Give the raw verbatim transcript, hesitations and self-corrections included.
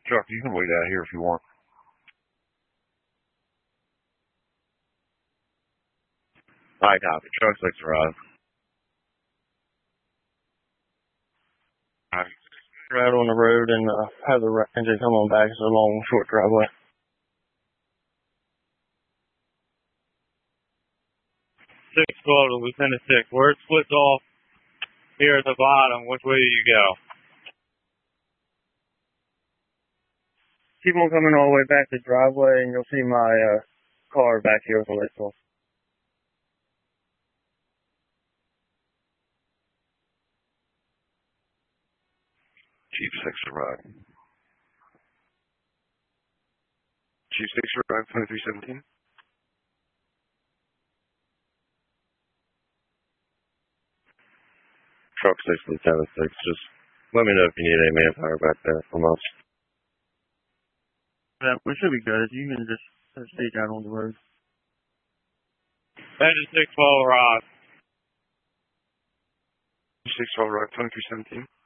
Chuck, you can wait out here if you want. I copy. Chuck six arrive. Alright. Right on the road and uh, have the engine come on back. It's a long, short driveway. six twelve to Lieutenant six. Where it splits off here at the bottom, which way do you go? Keep on coming all the way back to the driveway, and you'll see my uh, car back here with the lights off. Chief six arrive. Chief six arrive, twenty-three seventeen. Truck six, Lieutenant six. Just let me know if you need any manpower back there from us. Yeah, we should be good. You can just uh, stay down on the road. Engine six twelve arrive. six twelve arrive, twenty-three seventeen.